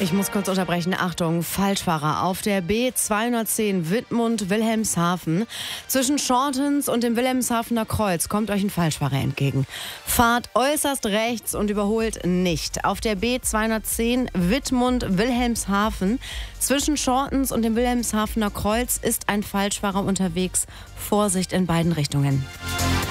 Ich muss kurz unterbrechen. Achtung, Falschfahrer auf der B210 Wittmund-Wilhelmshaven. Zwischen Shortens und dem Wilhelmshavener Kreuz kommt euch ein Falschfahrer entgegen. Fahrt äußerst rechts und überholt nicht. Auf der B210 Wittmund-Wilhelmshaven zwischen Shortens und dem Wilhelmshavener Kreuz ist ein Falschfahrer unterwegs. Vorsicht in beiden Richtungen.